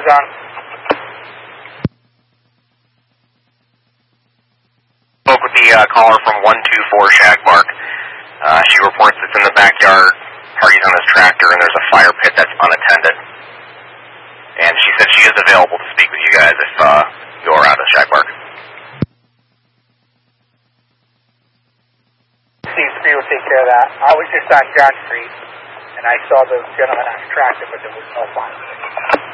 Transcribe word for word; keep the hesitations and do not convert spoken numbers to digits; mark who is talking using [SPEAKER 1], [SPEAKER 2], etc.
[SPEAKER 1] is on.
[SPEAKER 2] Spoke with the uh, caller from one two four Shagbark. Uh, she reports it's in the backyard, parties on this tractor, and there's a fire pit that's unattended. And she said she is available to speak with you guys if uh, you go around to Shagbark.
[SPEAKER 1] Steve Three will take care of that. I was just on John Street, and I saw the gentleman on the tractor, but there was no fire.